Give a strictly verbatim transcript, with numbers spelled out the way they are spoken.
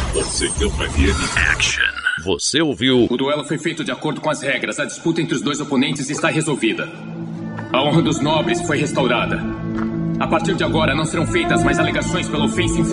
Secão F M Action. Você ouviu? O duelo foi feito de acordo com as regras. A disputa entre os dois oponentes está resolvida. A honra dos nobres foi restaurada. A partir de agora não serão feitas mais alegações pela ofensa